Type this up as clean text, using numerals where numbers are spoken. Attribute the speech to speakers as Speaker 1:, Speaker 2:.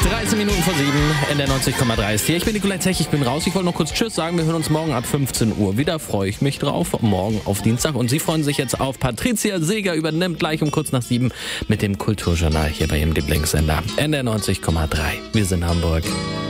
Speaker 1: 13 Minuten vor 7 in der 90,3 ist hier. Ich bin Nikolai Zech, ich bin raus. Ich wollte noch kurz Tschüss sagen. Wir hören uns morgen ab 15 Uhr wieder. Freue ich mich drauf. Morgen auf Dienstag. Und Sie freuen sich jetzt auf Patricia Seeger übernimmt gleich um kurz nach 7 mit dem Kulturjournal hier bei Ihrem Lieblingssender NDR 90,3. Wir sind Hamburg.